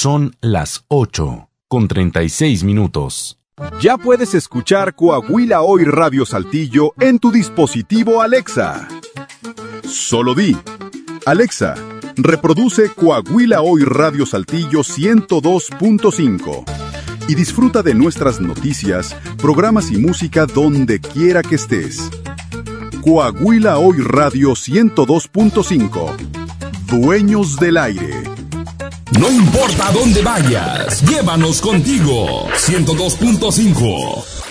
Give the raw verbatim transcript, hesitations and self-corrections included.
Son las ocho con treinta y seis minutos. Ya puedes escuchar Coahuila Hoy Radio Saltillo en tu dispositivo Alexa. Solo di: Alexa, reproduce Coahuila Hoy Radio Saltillo ciento dos punto cinco y disfruta de nuestras noticias, programas y música donde quiera que estés. Coahuila Hoy Radio ciento dos punto cinco. Dueños del aire. No importa dónde vayas, llévanos contigo. ciento dos punto cinco.